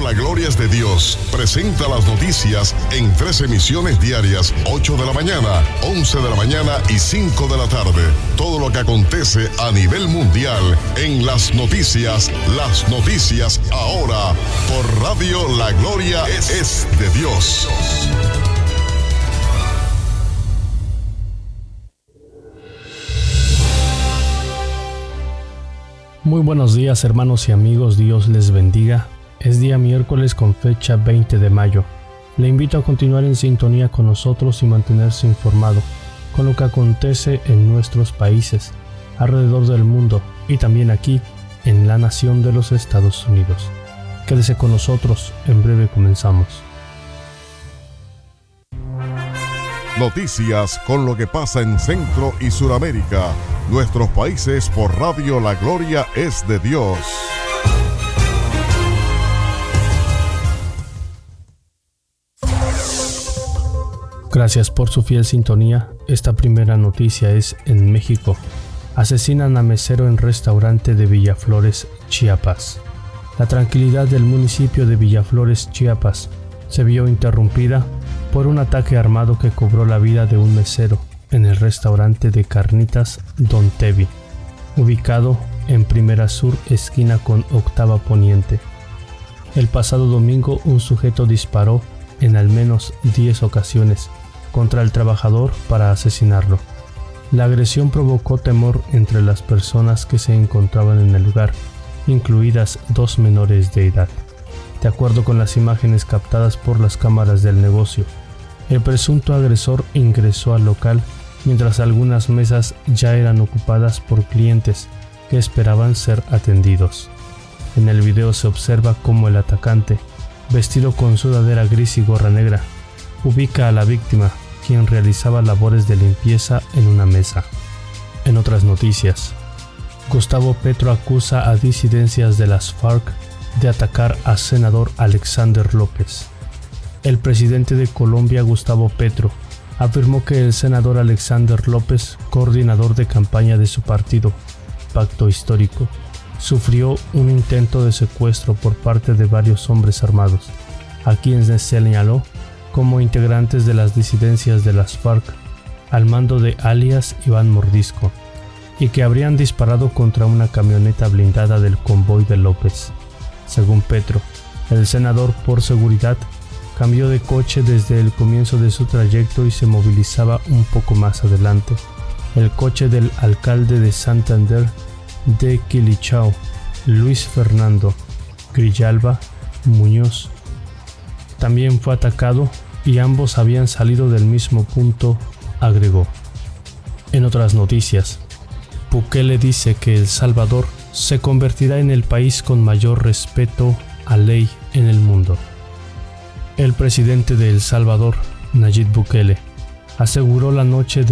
La Gloria es de Dios presenta las noticias en 3 emisiones diarias, 8 de la mañana, 11 de la mañana y 5 de la tarde. Todo lo que acontece a nivel mundial en las noticias ahora por Radio La Gloria es de Dios. Muy buenos días, hermanos y amigos, Dios les bendiga. Es día miércoles con fecha 20 de mayo. Le invito a continuar en sintonía con nosotros y mantenerse informado con lo que acontece en nuestros países, alrededor del mundo y también aquí en la nación de los Estados Unidos. Quédese con nosotros, en breve comenzamos. Noticias con lo que pasa en Centro y Suramérica, nuestros países por Radio La Gloria es de Dios. Gracias por su fiel sintonía. Esta primera noticia es en México. Asesinan a mesero en restaurante de Villaflores, Chiapas. La tranquilidad del municipio de Villaflores, Chiapas, se vio interrumpida por un ataque armado que cobró la vida de un mesero en el restaurante de carnitas Don Tevi, ubicado en Primera Sur, esquina con Octava Poniente. El pasado domingo, un sujeto disparó en al menos 10 ocasiones contra el trabajador para asesinarlo. La agresión provocó temor entre las personas que se encontraban en el lugar, incluidas 2 menores de edad. De acuerdo con las imágenes captadas por las cámaras del negocio, el presunto agresor ingresó al local mientras algunas mesas ya eran ocupadas por clientes que esperaban ser atendidos. En el video se observa cómo el atacante, vestido con sudadera gris y gorra negra, ubica a la víctima, quien realizaba labores de limpieza en una mesa. En otras noticias, Gustavo Petro acusa a disidencias de las FARC de atacar a senador Alexander López. El presidente de Colombia, Gustavo Petro, afirmó que el senador Alexander López, coordinador de campaña de su partido, Pacto Histórico, sufrió un intento de secuestro por parte de varios hombres armados, a quienes se señaló como integrantes de las disidencias de las FARC, al mando de alias Iván Mordisco, y que habrían disparado contra una camioneta blindada del convoy de López. Según Petro, el senador, por seguridad, cambió de coche desde el comienzo de su trayecto y se movilizaba un poco más adelante. El coche del alcalde de Santander de Quilichao, Luis Fernando Grijalva Muñoz, también fue atacado y ambos habían salido del mismo punto, agregó. En otras noticias, Bukele dice que El Salvador se convertirá en el país con mayor respeto a ley en el mundo. El presidente de El Salvador, Nayib Bukele, aseguró la noche